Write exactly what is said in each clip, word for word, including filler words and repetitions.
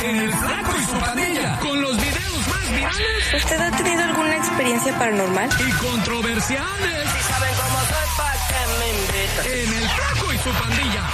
en El Flaco y su Pandilla, con los videos más virales. ¿Usted ha tenido alguna experiencia paranormal? Y controversiales. Si saben cómo soy, pa' que me invitan. En El Flaco y su Pandilla.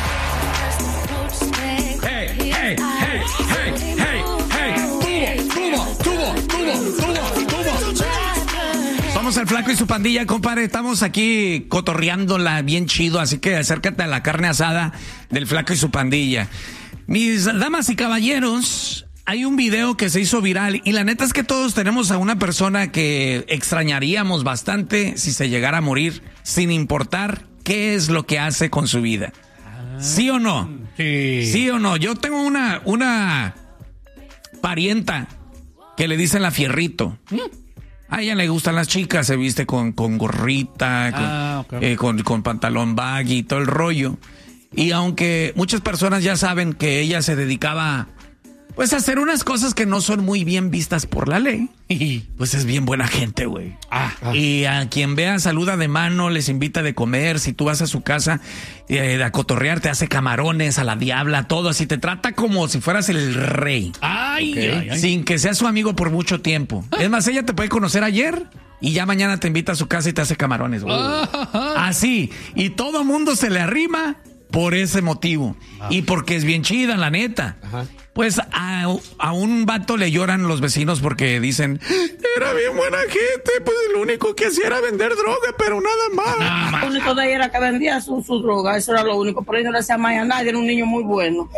Hey, hey, hey, hey, hey, hey. Tubo, tubo, tubo, tubo, tubo, tubo. Somos El Flaco y su Pandilla, compadre. Estamos aquí cotorreándola bien chido, así que acércate a la carne asada del Flaco y su Pandilla. Mis damas y caballeros, hay un video que se hizo viral y la neta es que todos tenemos a una persona que extrañaríamos bastante si se llegara a morir, sin importar qué es lo que hace con su vida. ¿Sí o no? Sí. ¿Sí o no? Yo tengo una, una parienta que le dicen la Fierrito. A ella le gustan las chicas, se viste con, con gorrita, con, Ah, okay. eh, con, con pantalón baggy y todo el rollo. Y aunque muchas personas ya saben que ella se dedicaba pues a hacer unas cosas que no son muy bien vistas por la ley, pues es bien buena gente, güey. Ah, ah. Y a quien vea saluda de mano, les invita de comer. Si tú vas a su casa eh, a cotorrear, te hace camarones, a la diabla, todo así. Te trata como si fueras el rey. Ay, Okay. ay, ay. Sin que sea su amigo por mucho tiempo. Es más, ella te puede conocer ayer y ya mañana te invita a su casa y te hace camarones, güey. Así. Y todo mundo se le arrima por ese motivo. Ah. Y porque es bien chida, la neta. Ajá. Pues a, a un vato le lloran los vecinos porque dicen, era bien buena gente, pues lo único que hacía era vender droga, pero nada más. Lo único de ella era que vendía su, su droga, eso era lo único, por ahí no le hacía más a nadie, era un niño muy bueno.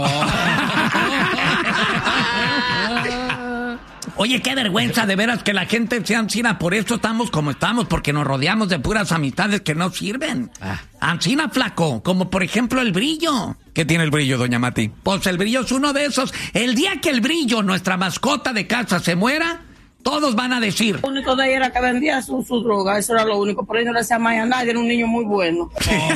Oye, qué vergüenza, de veras, que la gente sea ancina. Por eso estamos como estamos, porque nos rodeamos de puras amistades que no sirven. Ah. Ancina, flaco, como por ejemplo el brillo. ¿Qué tiene el brillo, doña Mati? Pues el brillo es uno de esos. El día que el brillo, nuestra mascota de casa, se muera, todos van a decir. Lo único de ella era que vendía su, su droga, eso era lo único, por ahí no le hacía más a nadie, era un niño muy bueno.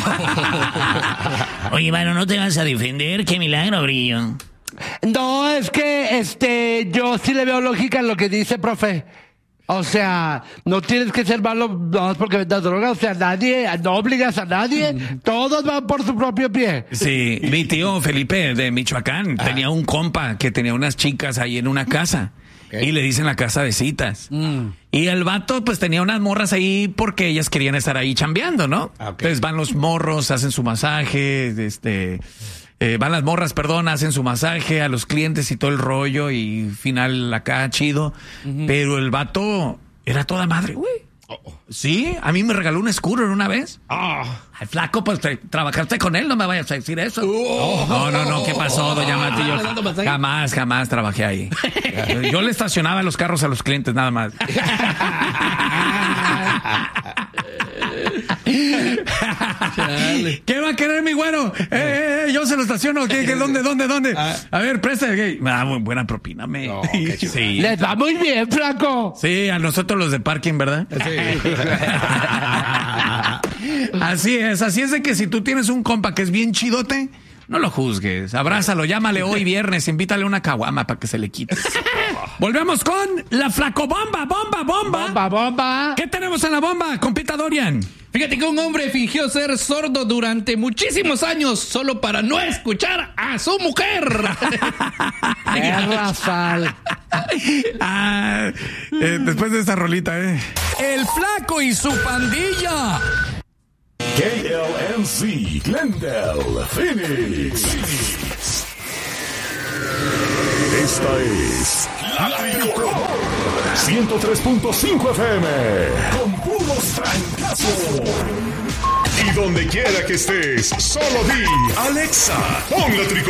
Oye, bueno, no te vas a defender, qué milagro, brillo. No, es que este yo sí le veo lógica en lo que dice, profe. O sea, no tienes que ser malo no, porque vendas droga. O sea, nadie, no obligas a nadie. Todos van por su propio pie. Sí, mi tío Felipe de Michoacán ah. tenía un compa que tenía unas chicas ahí en una casa. Okay. Y le dicen la casa de citas. Mm. Y el vato pues tenía unas morras ahí porque ellas querían estar ahí chambeando, ¿no? Okay. Entonces van los morros, hacen su masaje, este... Eh, van las morras, perdón, hacen su masaje a los clientes y todo el rollo y final acá chido. Uh-huh. Pero el vato era toda madre, güey. Oh. Sí, a mí me regaló un Scooter una vez. Oh. Ay, flaco, pues te, trabajaste con él, no me vayas a decir eso. Oh. No, no, no, ¿qué pasó, doña Mati? Yo jamás, jamás trabajé ahí. Yo le estacionaba los carros a los clientes, nada más. ¿Qué va a querer mi güero? Eh, eh, eh, yo se lo estaciono. ¿Qué, qué, ¿Dónde, dónde, dónde? A ver, presta. Ah, muy buena propina, me. No, sí. Les va muy bien, flaco. Sí, a nosotros los de parking, ¿verdad? Sí. Así es, así es de que si tú tienes un compa que es bien chidote, no lo juzgues, abrázalo, llámale hoy viernes, invítale una caguama para que se le quite. Volvemos con la flacobomba, bomba, bomba. Bomba, bomba. ¿Qué tenemos en la bomba, compita Dorian? Fíjate que un hombre fingió ser sordo durante muchísimos años solo para no escuchar a su mujer. ¡Qué Rafael! Ah, eh, después de esta rolita, ¿eh? El Flaco y su Pandilla. K L M C, Glendale, Phoenix. Phoenix. Esta es la Tricolor ciento tres punto cinco F M con puros francazos. Y donde quiera que estés, solo di Alexa, pon la Tricolor.